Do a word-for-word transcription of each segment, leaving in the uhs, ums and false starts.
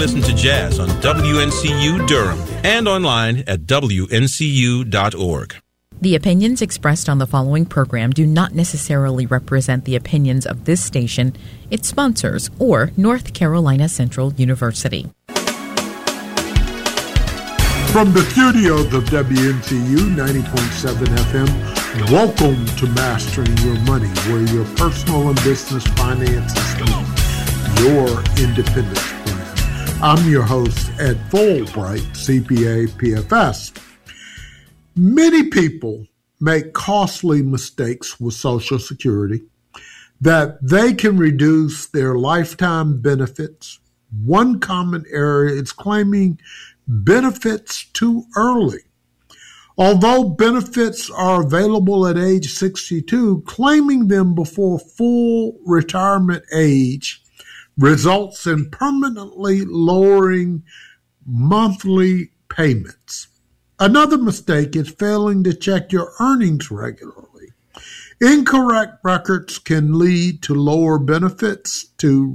listen to jazz on W N C U Durham and online at W N C U dot org. The opinions expressed on the following program do not necessarily represent the opinions of this station, its sponsors, or North Carolina Central University. From the studios of W N C U ninety point seven F M, welcome to Mastering Your Money, where your personal and business finances meet your independence plan. I'm your host, Ed Fulbright, C P A, P F S. Many people make costly mistakes with Social Security that they can reduce their lifetime benefits. One common error is claiming benefits too early. Although benefits are available at age sixty-two, claiming them before full retirement age results in permanently lowering monthly payments. Another mistake is failing to check your earnings regularly. Incorrect records can lead to lower benefits. To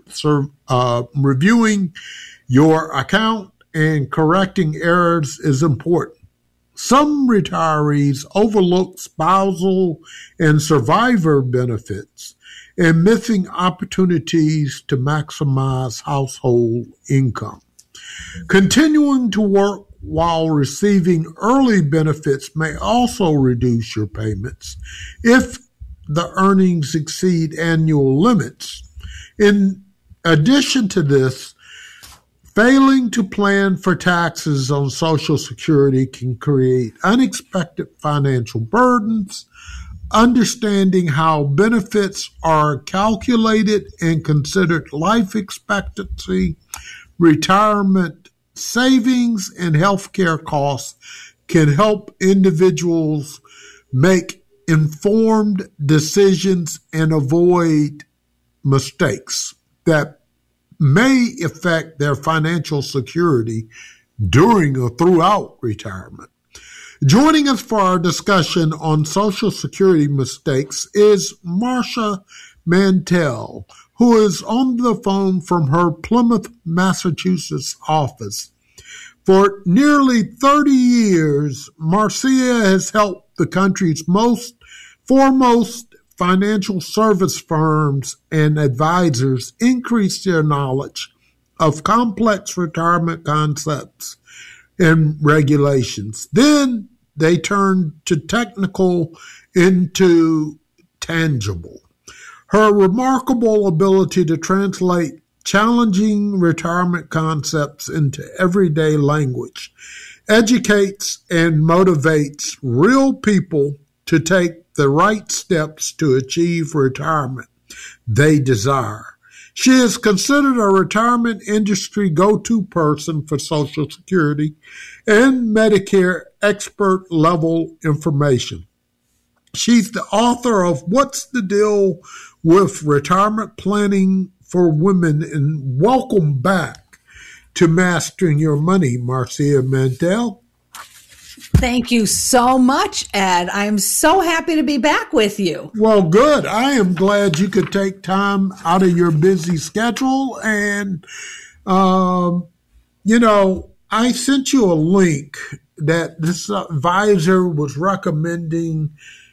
uh, reviewing your account and correcting errors is important. Some retirees overlook spousal and survivor benefits and missing opportunities to maximize household income. Continuing to work while receiving early benefits may also reduce your payments if the earnings exceed annual limits. In addition to this, failing to plan for taxes on Social Security can create unexpected financial burdens. Understanding how benefits are calculated and considered life expectancy, retirement savings, and healthcare costs can help individuals make informed decisions and avoid mistakes that may affect their financial security during or throughout retirement. Joining us for our discussion on Social Security mistakes is Marcia Mantell, who is on the phone from her Plymouth, Massachusetts office. For nearly thirty years, Marcia has helped the country's most foremost financial service firms and advisors increase their knowledge of complex retirement concepts and regulations. Then they turn to technical into tangible. Her remarkable ability to translate challenging retirement concepts into everyday language educates and motivates real people to take the right steps to achieve retirement they desire. She is considered a retirement industry go-to person for Social Security and Medicare expert-level information. She's the author of What's the Deal with Retirement Planning for Women, and welcome back to Mastering Your Money, Marcia Mantell. Thank you so much, Ed. I am so happy to be back with you. Well, good. I am glad you could take time out of your busy schedule. And, um, you know, I sent you a link that this advisor was recommending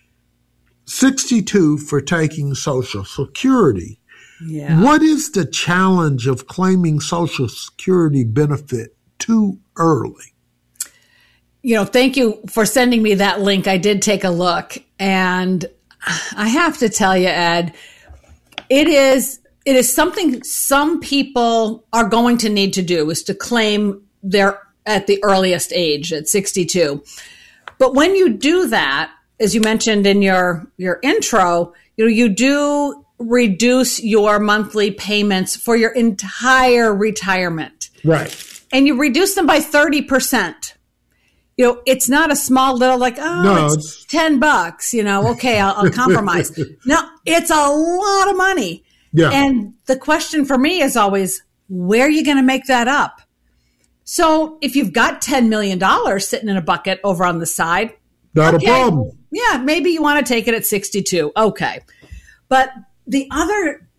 sixty-two for taking Social Security. Yeah. What is the challenge of claiming Social Security benefit too early? You know, thank you for sending me that link. I did take a look, and I have to tell you, Ed, it is it is something some people are going to need to do, is to claim their at the earliest age, at sixty-two. But when you do that, as you mentioned in your your intro, you know, you do reduce your monthly payments for your entire retirement. Right. And you reduce them by thirty percent. You know, it's not a small little like, oh, no, it's, it's ten bucks, you know, okay, I'll, I'll compromise. No, it's a lot of money. Yeah. And the question for me is always, where are you going to make that up? So if you've got ten million dollars sitting in a bucket over on the side, not okay, a problem. Yeah, maybe you want to take it at sixty-two. Okay. But the other